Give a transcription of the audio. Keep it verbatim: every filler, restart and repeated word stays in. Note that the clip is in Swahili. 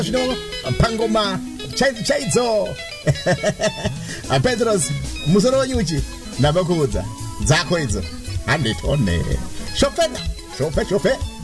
Zvino pangoma chaidzo chaidzo. Petros musoro wanyuchi nabakudza dzako idzo handitone. Shopena shope shope